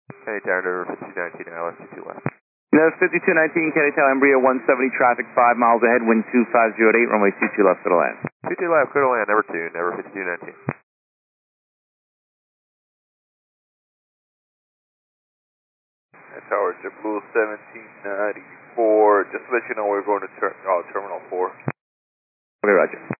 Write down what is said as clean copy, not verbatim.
Kenny Tower, 5219, ILS 22 left. No, 5219, Kenny Tower, Embraer 170, traffic 5 miles ahead, wind 2508, runway 22 left for the land. 22 left, clear to land, number 2, never 5219. Tower, JetBlue 1794, just to let you know we're going to Terminal 4. Okay, roger.